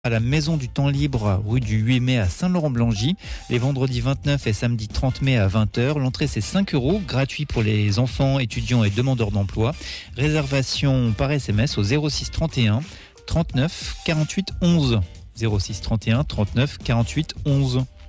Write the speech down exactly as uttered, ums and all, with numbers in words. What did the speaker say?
à la Maison du Temps Libre, rue du huit mai à Saint-Laurent-Blangy, les vendredis vingt-neuf et samedi trente mai à vingt heures. L'entrée c'est cinq euros, gratuit pour les enfants, étudiants et demandeurs d'emploi. Réservation par S M S au zéro six trente et un trente-neuf quarante-huit onze. zéro six trente et un trente-neuf quarante-huit onze.